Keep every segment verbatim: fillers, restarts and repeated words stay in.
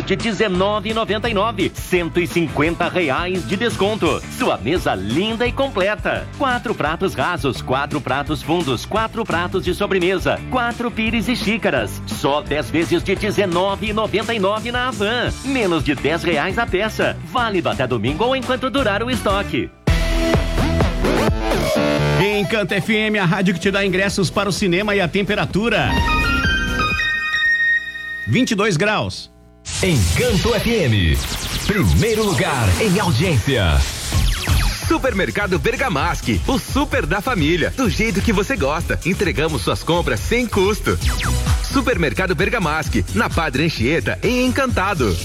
vezes de dezenove reais e noventa e nove centavos. cento e cinquenta reais de desconto. Sua mesa linda e completa. Quatro pratos rasos, quatro pratos fundos, quatro pratos de sobremesa, quatro pires e xícaras. Só dez vezes de dezenove reais e noventa e nove centavos na Havan. Menos de dez reais a peça. Válido até domingo ou enquanto durar o estoque. Encanto F M, a rádio que te dá ingressos para o cinema e a temperatura. vinte e dois graus. Encanto F M, primeiro lugar em audiência. Supermercado Bergamasque, o super da família, do jeito que você gosta. Entregamos suas compras sem custo. Supermercado Bergamasque, na Padre Anchieta, em Encantado.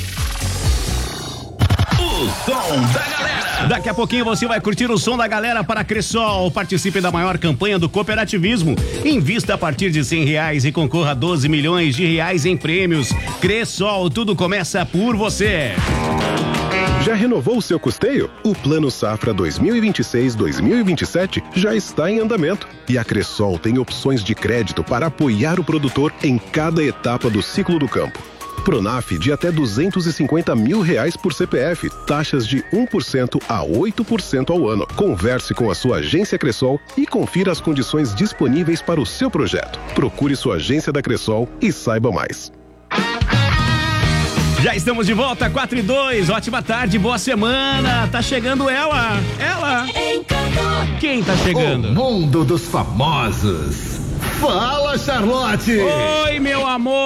O som da galera. Daqui a pouquinho você vai curtir o som da galera para Cressol. Participe da maior campanha do cooperativismo. Invista a partir de cem reais e concorra a doze milhões de reais em prêmios. Cressol, tudo começa por você. Já renovou o seu custeio? O Plano Safra dois mil e vinte e seis, dois mil e vinte e sete já está em andamento. E a Cressol tem opções de crédito para apoiar o produtor em cada etapa do ciclo do campo. Pronaf de até duzentos e cinquenta mil reais por C P F, taxas de um por cento a oito por cento ao ano. Converse com a sua agência Cressol e confira as condições disponíveis para o seu projeto. Procure sua agência da Cressol e saiba mais. Já estamos de volta, quatro e dois, ótima tarde, boa semana, tá chegando ela, ela. Encanto. Quem tá chegando? O mundo dos famosos. Fala, Charlotte! Oi, meu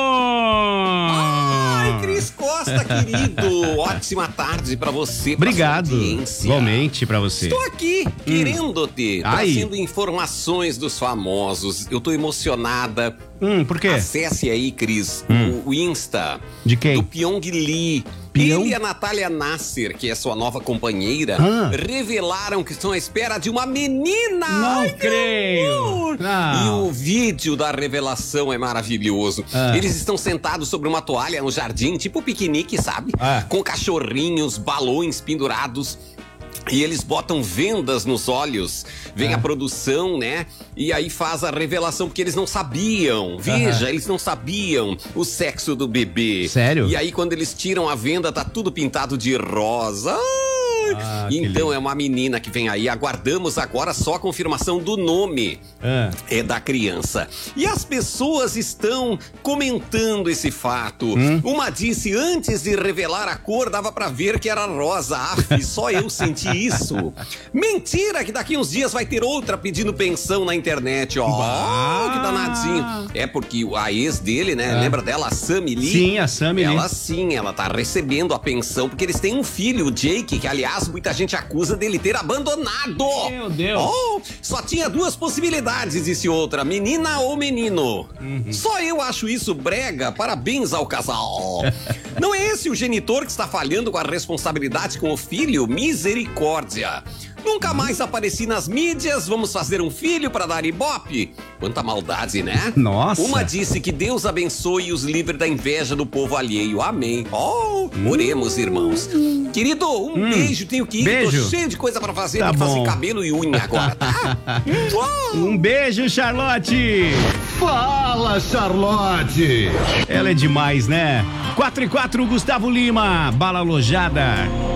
amor! Ai, Cris Costa, querido! Ótima tarde pra você, pra Obrigado, igualmente pra você. Estou aqui, hum. querendo-te, Ai. trazendo informações dos famosos. Eu tô emocionada. Hum, por quê? Acesse aí, Cris, hum. o, o Insta. De quem? Do Pyong Lee. Pyong? Ele e a Natália Nasser, que é sua nova companheira, ah. revelaram que estão à espera de uma menina! Não Ai, creio! Não. E o vídeo da revelação é maravilhoso. Ah. Eles estão sentados sobre uma toalha no jardim, tipo piquenique, sabe? Ah. Com cachorrinhos, balões pendurados. E eles botam vendas nos olhos. Vem ah. a produção, né? E aí faz a revelação, porque eles não sabiam. Veja, ah. eles não sabiam o sexo do bebê. Sério? E aí quando eles tiram a venda, tá tudo pintado de rosa. Ah, então é uma menina que vem aí. Aguardamos agora só a confirmação do nome ah. é da criança. E as pessoas estão comentando esse fato. Hum? Uma disse, antes de revelar a cor, dava pra ver que era rosa. Aff, só eu senti isso. Mentira, que daqui uns dias vai ter outra pedindo pensão na internet. Ó, oh, que danadinho. É porque a ex dele, né? Ah. Lembra dela, a Sammy Lee? Sim, a Sammy Lee. Ela sim, ela tá recebendo a pensão porque eles têm um filho, o Jake, que aliás muita gente acusa dele ter abandonado. Meu Deus. Oh, só tinha duas possibilidades, disse outra, menina ou menino. Uhum. Só eu acho isso brega, parabéns ao casal. Não é esse o genitor que está falhando com a responsabilidade com o filho? Misericórdia. Nunca mais apareci nas mídias, vamos fazer um filho para dar ibope? Quanta maldade, né? Nossa. Uma disse que Deus abençoe e os livre da inveja do povo alheio. Amém. Oh, oremos, irmãos. Querido, um hum. beijo, tenho que ir. Beijo. Tô cheio de coisa para fazer, tá tem que bom. fazer cabelo e unha agora, tá? Um beijo, Charlotte. Fala, Charlotte. Ela é demais, né? quatro e quatro, Gustavo Lima, bala alojada.